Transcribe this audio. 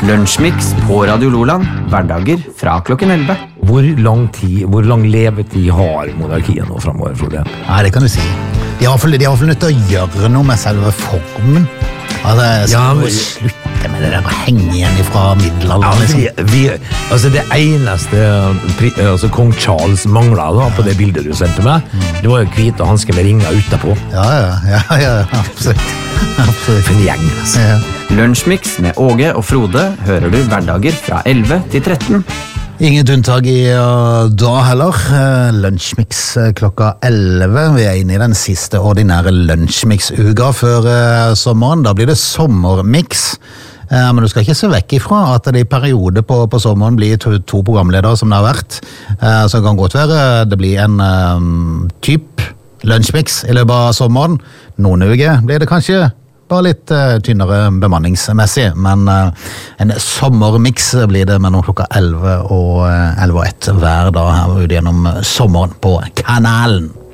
Lunsjmix på Radio Loland, hverdager fra klokken 11. Hvor lang levetid har monarkiet nå fremover, Frode? Ja, det kan du si. De har i hvert fall nødt til å gjøre noe med selve formen. Altså, slutte med det der å henge igjen fra middelalderen. Altså det eneste kong Charles manglet da, på det bildet du sendte meg, det var jo hvite hansker med ringer utenpå. Ja, absolutt. For en gjeng. Ja. Lunsjmix med Åge og Frode hører du hverdager fra 11 til 13. Inget unntak i dag heller. Lunsjmix klokka 11. Vi er inne i den siste ordinære Lunsjmix-uka før sommeren. Da blir det sommermix. Men du skal ikke se vekk ifra at det i perioder på sommeren blir to programledere som det har vært. Så det kan godt være det blir en typ Lunsjmix i løpet av sommeren. Noen uker blir det kanskje bare litt tynnere bemanningsmessig, men en sommermix blir det mellom klokka 11 og 11 og 1 hver dag her ute gjennom sommeren på kanalen.